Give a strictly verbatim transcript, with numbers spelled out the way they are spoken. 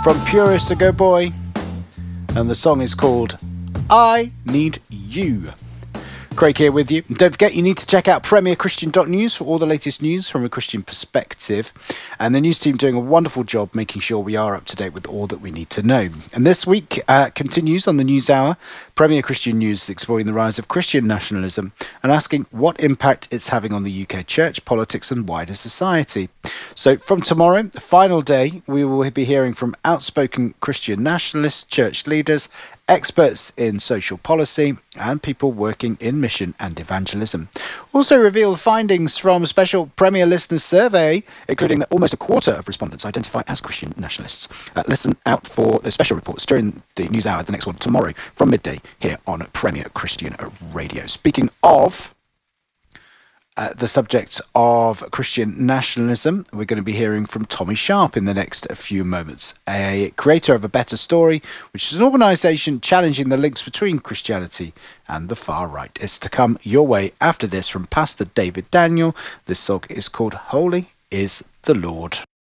from Purist to Go Boy, and the song is called I Need You. Craig here with you. Don't forget, you need to check out premier christian dot news for all the latest news from a Christian perspective. And the news team doing a wonderful job making sure we are up to date with all that we need to know. And this week uh, continues on the News Hour. Premier Christian News is exploring the rise of Christian nationalism and asking what impact it's having on the U K church, politics and wider society. So from tomorrow, the final day, we will be hearing from outspoken Christian nationalists, church leaders, experts in social policy and people working in mission and evangelism. Also reveal findings from a special Premier listener survey, including that almost a quarter of respondents identify as Christian nationalists. Uh, listen out for the special reports during the News Hour, the next one tomorrow from midday here on Premier Christian Radio. Speaking of Uh, the subject of Christian nationalism, we're going to be hearing from Tommy Sharp in the next few moments, a creator of A Better Story, which is an organisation challenging the links between Christianity and the far right. It's to come your way after this from Pastor David Daniel. This song is called Holy is the Lord.